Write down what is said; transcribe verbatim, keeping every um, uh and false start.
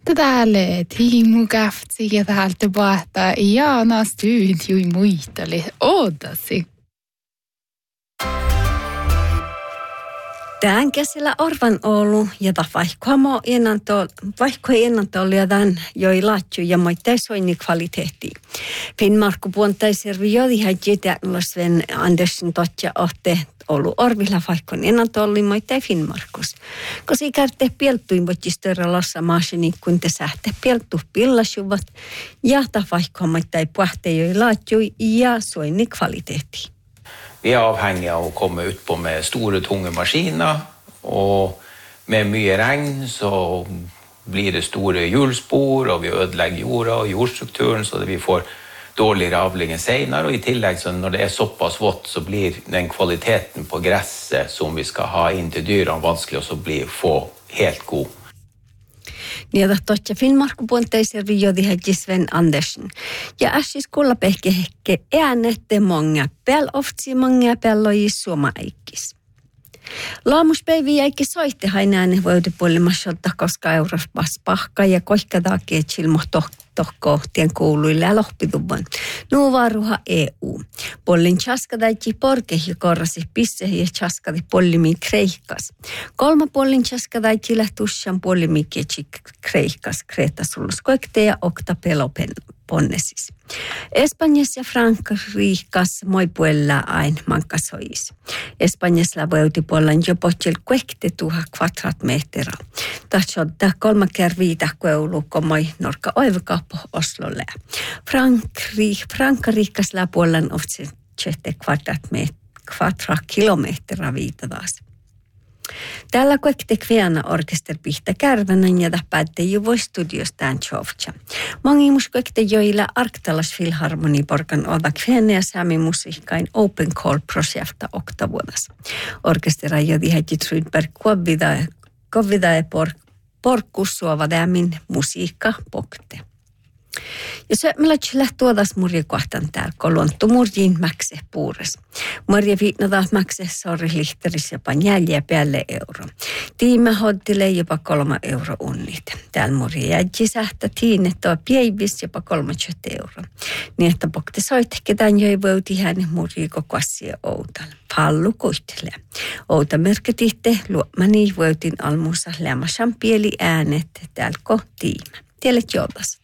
Täällä tiimu käftsi ja täältä pahtaa Jaana studioi muisteli. Ootasi. Tämän kesällä Orvan Oulu ja vaikka ei ennalta oli jotain joi laatju ja moittai soini kvaliteetti. Finnmarkku puontai servi jodi häjitä Sven Andersen totja ohte Oulu Orvilla vaikka ennalta oli moittai Finnmarkus. Kosi kärte pieltuin voittistöörä lossa maasini kun te sähte pieltu pillasuvat ja ta vaikka moittai puhte joi laatju ja soini kvaliteetti. Vi är avhängiga av att komma ut på med stora tunga maskiner och med mycket regn så blir det stora hjulspår och vi ödelägger jorda och jordstrukturen så att vi får dålig avling senare och i tillägg så när det är så pass vått så blir den kvaliteten på gräset som vi ska ha in till dyren vanskelig och så blir få helt god. Niitä totta Finnmarkku puonteiservi jodi häjji Sven Andersen. Ja ässis kuulla pehkehekke äänette monga pel oftsi monga pelloi suoma aikis. Laamuspäivi jäikki soitte hain ääne voidipuolimassolta koska Euroopas pahka ja koikka takia chilmo tohkohtien kuuluille ja lohpituvan. Nuu varuha E U. Pollin chaskadaikki porke ja korrasi pisse ja chaskadi pollimi kreikkas. Kolma pollin chaskadaikki lähtussan pollimi kietsi kreikkas kreeta sullus koikte ja okta pelopen ponnesis. Espanjassa ja Frankriikassa moi puolella aina mankasois. Espanjassa voiuti puolella jo pohjel kuekte tuha kvadratmeträ. Tahtsodda kolma kerviitä kueuluukko moi norka oivakaappo Oslolle. Frankri, Frankriikassa puolella oftsi tsehte kvadratkilometrä viita taas. Tällä kuekte kveana orkester pihtä kärvänän ja päätte jo voi studios tämän tjovtja. Mangimus kuekte joilla Arktalas Filharmoni porkan oda kveana ja sami musiikkain Open Call-projekta oktavuodas. Orkestera jodi heti Trydberg kovida ja porkkussuova dämin musiikka pokte. Ja se me lähtee tuodas murje kohtaan täällä, kun luontu murjiin mäkse puures. Murje viitnotaan mäkse sorri lihteris jopa jäljä päälle euro. Tiime hoddille jopa kolme euro unnit. Täällä murje jäjji sähtä tiinettua pieivis jopa kolmekymmentä euro. Niin että pokte soitte, ketään joi vouti hänen murji koko asia outal. Pallu kuittelee. Outa merkititte luomani voutin almuussa lämmäsän pieli äänet täällä ko tiime. Tielet joutas.